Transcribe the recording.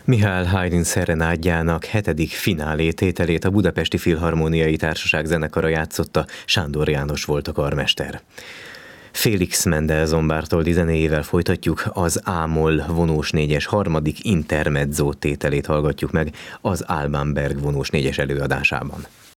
Mihály Haydn szerenádjának 7. finálé tételét a Budapesti Filharmóniai Társaság zenekara játszotta, Sándor János volt a karmester. Félix Mendelssohn Bartholdy zenéjével folytatjuk, az A-moll vonós 4-es harmadik intermezzo tételét hallgatjuk meg az Alban Berg vonós 4-es előadásában.